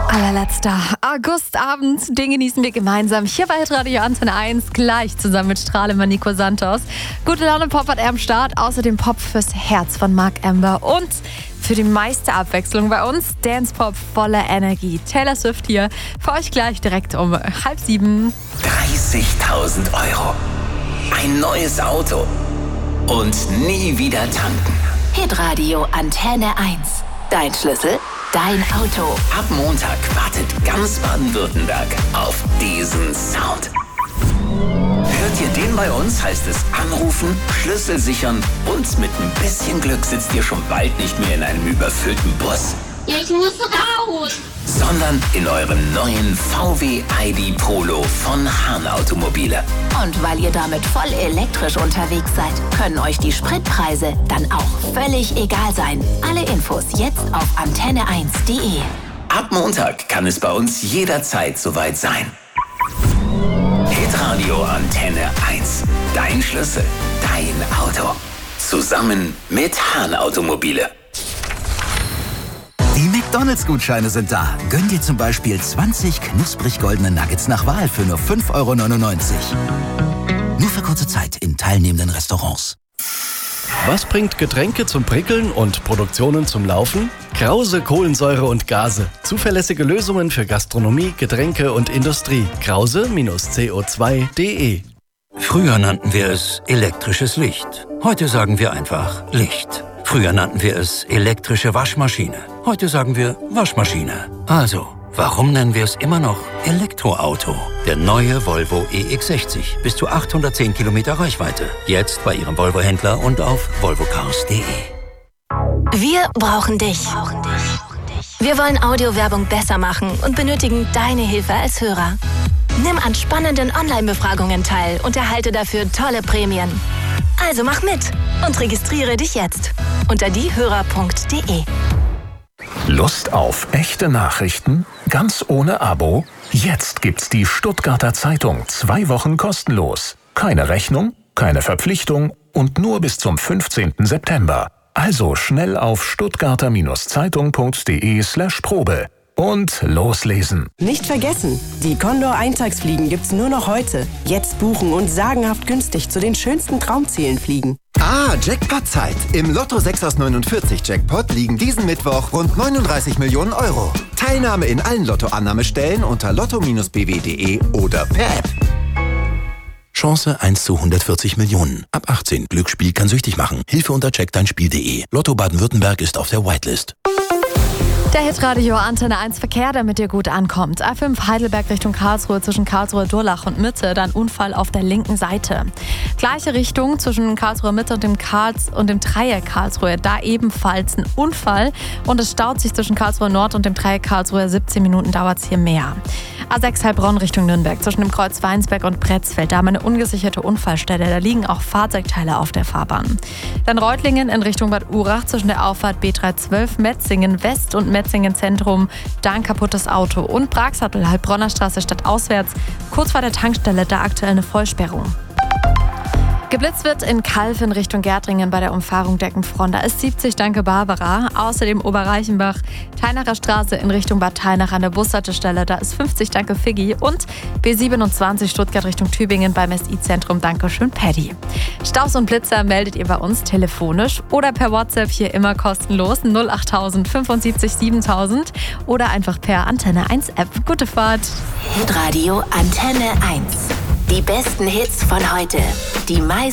Allerletzter Augustabend, den genießen wir gemeinsam hier bei Radio Antenne 1, gleich zusammen mit Strahlemann Nico Santos. Gute Laune Pop hat er am Start, außerdem Pop fürs Herz von Mark Amber und für die meiste Abwechslung bei uns Dance Pop voller Energie. Taylor Swift hier, für euch gleich direkt um 6:30. 30.000 Euro, ein neues Auto und nie wieder tanken. Hitradio Antenne 1. Dein Schlüssel, dein Auto. Ab Montag wartet ganz Baden-Württemberg auf diesen Sound. Hört ihr den bei uns, heißt es anrufen, Schlüssel sichern und mit ein bisschen Glück sitzt ihr schon bald nicht mehr in einem überfüllten Bus. Ich muss raus! Sondern in eurem neuen VW ID Polo von Hahn Automobile. Und weil ihr damit voll elektrisch unterwegs seid, können euch die Spritpreise dann auch völlig egal sein. Alle Infos jetzt auf antenne1.de. Ab Montag kann es bei uns jederzeit soweit sein. Hitradio Antenne 1. Dein Schlüssel, dein Auto. Zusammen mit Hahn Automobile. Die McDonalds-Gutscheine sind da. Gönn dir zum Beispiel 20 knusprig goldene Nuggets nach Wahl für nur 5,99 €. Nur für kurze Zeit in teilnehmenden Restaurants. Was bringt Getränke zum Prickeln und Produktionen zum Laufen? Krause Kohlensäure und Gase. Zuverlässige Lösungen für Gastronomie, Getränke und Industrie. Krause-CO2.de. Früher nannten wir es elektrisches Licht. Heute sagen wir einfach Licht. Früher nannten wir es elektrische Waschmaschine. Heute sagen wir Waschmaschine. Also, warum nennen wir es immer noch Elektroauto? Der neue Volvo EX60. Bis zu 810 Kilometer Reichweite. Jetzt bei Ihrem Volvo-Händler und auf volvocars.de. Wir brauchen dich. Wir wollen Audiowerbung besser machen und benötigen deine Hilfe als Hörer. Nimm an spannenden Online-Befragungen teil und erhalte dafür tolle Prämien. Also mach mit und registriere dich jetzt unter diehörer.de. Lust auf echte Nachrichten? Ganz ohne Abo? Jetzt gibt's die Stuttgarter Zeitung 2 Wochen kostenlos. Keine Rechnung, keine Verpflichtung und nur bis zum 15. September. Also schnell auf stuttgarter-zeitung.de/Probe. Und loslesen. Nicht vergessen, die Condor-Eintagsfliegen gibt's nur noch heute. Jetzt buchen und sagenhaft günstig zu den schönsten Traumzielen fliegen. Jackpot-Zeit. Im Lotto 6 aus 49 Jackpot liegen diesen Mittwoch rund 39 Millionen Euro. Teilnahme in allen Lottoannahmestellen unter lotto-bw.de oder per App. Chance 1 zu 140 Millionen. Ab 18. Glücksspiel kann süchtig machen. Hilfe unter checkdeinspiel.de. Lotto Baden-Württemberg ist auf der Whitelist. Der Hitradio Antenne 1 Verkehr, damit ihr gut ankommt. A5 Heidelberg Richtung Karlsruhe zwischen Karlsruhe-Durlach und Mitte, dann Unfall auf der linken Seite. Gleiche Richtung zwischen Karlsruhe Mitte und dem Dreieck Karlsruhe, da ebenfalls ein Unfall und es staut sich zwischen Karlsruhe Nord und dem Dreieck Karlsruhe. 17 Minuten dauert es hier mehr. A6 Heilbronn Richtung Nürnberg zwischen dem Kreuz Weinsberg und Pretzfeld, da haben wir eine ungesicherte Unfallstelle, da liegen auch Fahrzeugteile auf der Fahrbahn. Dann Reutlingen in Richtung Bad Urach zwischen der Auffahrt B312 Metzingen West und Metzingen Zentrum, da ein kaputtes Auto. Und Bragsattel, Heilbronner Straße stadtauswärts, kurz vor der Tankstelle, da aktuell eine Vollsperrung. Geblitzt wird in Calw in Richtung Gärtringen bei der Umfahrung Deckenfront. Da ist 70, danke Barbara. Außerdem Oberreichenbach, Teinacher Straße in Richtung Bad Teinach an der Bushaltestelle. Da ist 50, danke Figgi. Und B27 Stuttgart Richtung Tübingen beim SI-Zentrum, danke schön Paddy. Staus und Blitzer meldet ihr bei uns telefonisch oder per WhatsApp hier immer kostenlos 08000 75 7000 oder einfach per Antenne 1 App. Gute Fahrt. Hitradio Antenne 1. Die besten Hits von heute. Die meisten